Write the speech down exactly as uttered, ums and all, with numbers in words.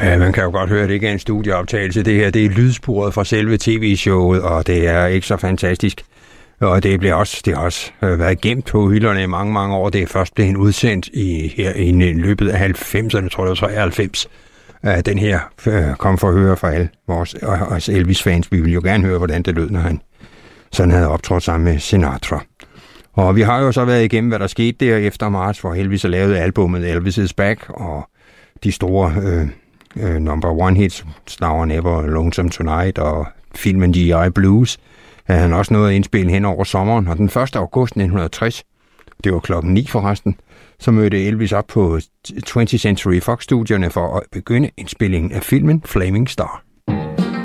Ja, man kan jo godt høre, at det ikke er en studieoptagelse. Det her, det er lydsporet fra selve tv-showet, og det er ikke så fantastisk. Og det bliver også, det har også været gemt på hylderne i mange, mange år. Det er først blevet udsendt i, her i løbet af halvfemserne, tror jeg, det var treoghalvfems. Den her kom for at høre fra alle vores, vores Elvis-fans. Vi vil jo gerne høre, hvordan det lød, når han sådan havde optrådt sammen med Sinatra. Og vi har jo så været igennem, hvad der skete der efter marts, hvor Elvis har lavet albumet Elvis is Back, og de store øh, øh, number one hits, Now Never, Lonesome Tonight og filmen G I Blues, havde han også nået at indspille hen over sommeren. Og den første august nitten tres, det var klokken ni forresten, så mødte Elvis op på twentieth Century Fox-studierne for at begynde indspillingen af filmen Flaming Star.